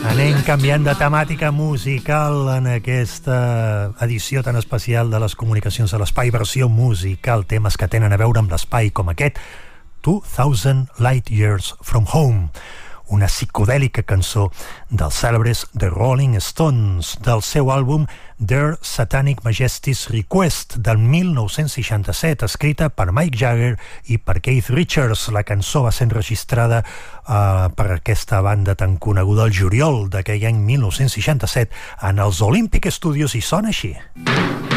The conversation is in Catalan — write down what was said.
Anem canviant de temàtica musical en aquesta edició tan especial de les comunicacions de l'espai, versió musical, temes que tenen a veure amb l'espai, com aquest 2000 Light Years from Home, una psicodèlica cançó dels cèlebres The Rolling Stones, del seu àlbum Their Satanic Majesty's Request del 1967, escrita per Mick Jagger i per Keith Richards. La cançó va ser enregistrada per aquesta banda tan coneguda el juliol d'aquell any 1967 en els Olympic Studios i sona així.